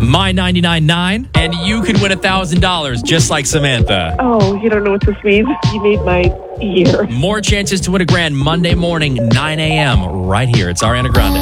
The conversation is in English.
My 99.9, and you could win $1,000 just like Samantha. Oh, you don't know what this means. You made my year. More chances to win $1,000 Monday morning, 9 a.m. right here. It's Ariana Grande.